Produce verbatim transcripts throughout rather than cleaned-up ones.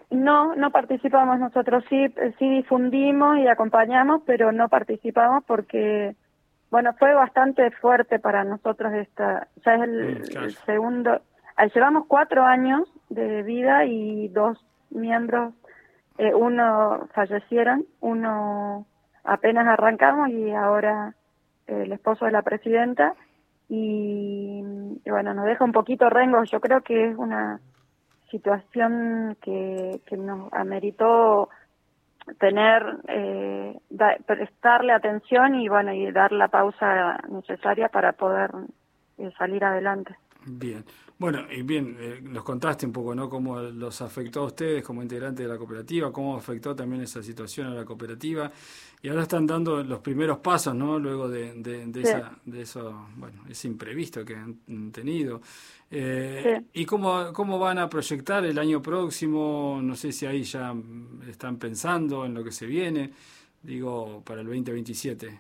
No, no participamos nosotros, sí, sí difundimos y acompañamos, pero no participamos porque, bueno, fue bastante fuerte para nosotros esta, ya es el, Mm, claro. el segundo, ah, llevamos cuatro años de vida y dos miembros, eh, uno fallecieron, uno apenas arrancamos y ahora eh, el esposo de la presidenta y, y bueno, nos deja un poquito rengo, yo creo que es una situación que, que nos ameritó tener, eh, da, prestarle atención y bueno, y dar la pausa necesaria para poder eh, salir adelante. Bien, bueno, y bien, eh, nos contaste un poco, ¿no? Cómo los afectó a ustedes como integrantes de la cooperativa, cómo afectó también esa situación a la cooperativa, y ahora están dando los primeros pasos, ¿no? Luego de, de, de Sí, esa, de eso, bueno, ese imprevisto que han tenido. sí. Eh, ¿y cómo, cómo van a proyectar el año próximo? No sé si ahí ya están pensando en lo que se viene, digo, para el veinte veintisiete.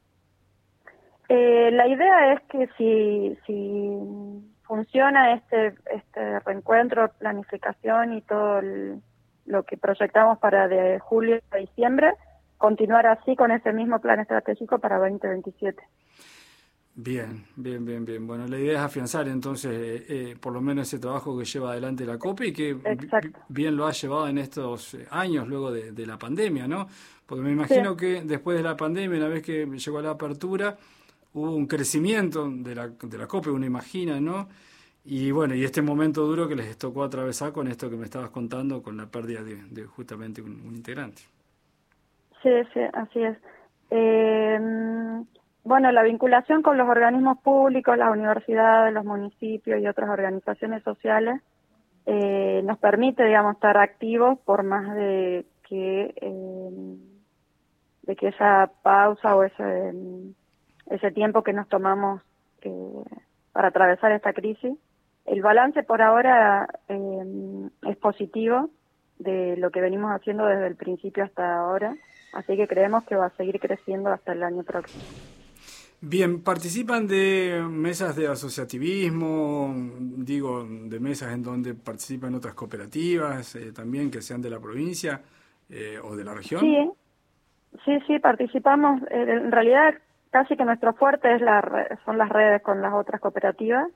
Eh, la idea es que si, si funciona este, este reencuentro, planificación y todo el, lo que proyectamos para de julio a diciembre, continuar así con ese mismo plan estratégico para veinte veintisiete. Bien, bien, bien, bien. Bueno, la idea es afianzar entonces eh, eh, por lo menos ese trabajo que lleva adelante la COPE y que bi- bi- Exacto. bien lo ha llevado en estos eh, años luego de, de la pandemia, ¿no? Porque me Sí. imagino que después de la pandemia, una vez que llegó a la apertura, hubo un crecimiento de la, de la COPE, uno imagina, ¿no? Y bueno, y este momento duro que les tocó atravesar con esto que me estabas contando, con la pérdida de, de justamente un, un integrante. Sí, sí, así es. Eh, bueno, la vinculación con los organismos públicos, las universidades, los municipios y otras organizaciones sociales eh, nos permite, digamos, estar activos por más de que eh, de que esa pausa o ese ese tiempo que nos tomamos eh, para atravesar esta crisis. El balance por ahora eh, es positivo de lo que venimos haciendo desde el principio hasta ahora, así que creemos que va a seguir creciendo hasta el año próximo. Bien, ¿participan de mesas de asociativismo, digo, de mesas en donde participan otras cooperativas eh, también que sean de la provincia eh, o de la región? Sí, sí, sí, participamos. Eh, en realidad, casi que nuestro fuerte es la, re- son las redes con las otras cooperativas.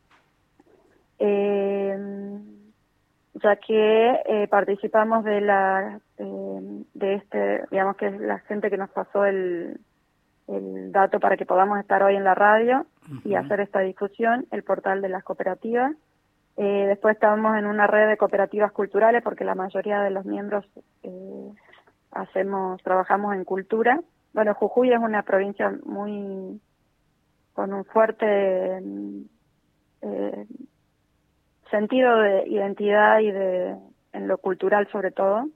Eh, ya que eh, participamos de la eh, de este, digamos que es la gente que nos pasó el, el dato para que podamos estar hoy en la radio y Ujú. hacer esta difusión, el portal de las cooperativas. Eh, después estamos en una red de cooperativas culturales porque la mayoría de los miembros eh, hacemos, trabajamos en cultura. Bueno, Jujuy es una provincia muy con un fuerte eh, sentido de identidad y de en lo cultural sobre todo.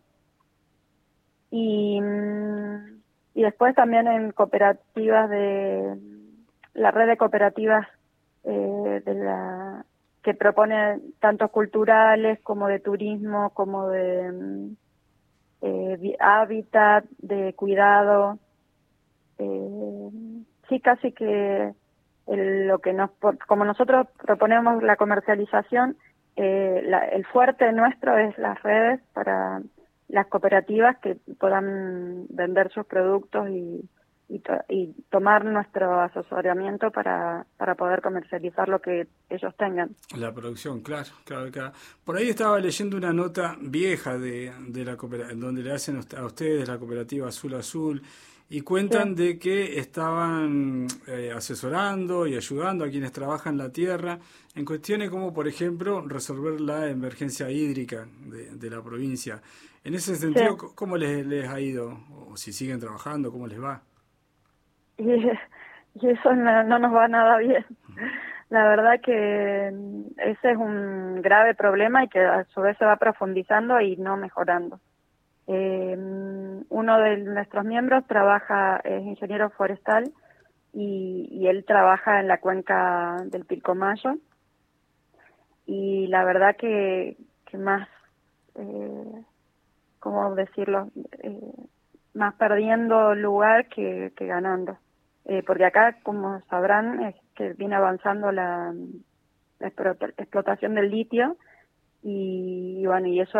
Y, mm, y después también en cooperativas de la red de cooperativas eh, de la que propone tanto culturales como de turismo, como de mm, eh, hábitat, de cuidado. Eh, sí, casi que el, lo que nos, como nosotros proponemos la comercialización, eh, la, el fuerte nuestro es las redes para las cooperativas que puedan vender sus productos y, y, to, y tomar nuestro asesoramiento para, para poder comercializar lo que ellos tengan. La producción, claro, claro, claro. Por ahí estaba leyendo una nota vieja de, de la cooperativa, donde le hacen a ustedes la cooperativa Azul Azul y Sí, cuentan de que estaban eh, asesorando y ayudando a quienes trabajan la tierra en cuestiones como, por ejemplo, resolver la emergencia hídrica de, de la provincia. En ese sí. sentido, ¿cómo les, les ha ido? O si siguen trabajando, ¿cómo les va? Y, y eso no, no nos va nada bien. La verdad que mm, ese es un grave problema y que a su vez se va profundizando y no mejorando. Eh, uno de nuestros miembros trabaja, es ingeniero forestal y, y él trabaja en la cuenca del Pilcomayo y la verdad que, que más, eh, ¿cómo decirlo? Eh, más perdiendo lugar que, que ganando. Eh, porque acá, como sabrán, es que viene avanzando la, la explotación del litio y, y bueno, y eso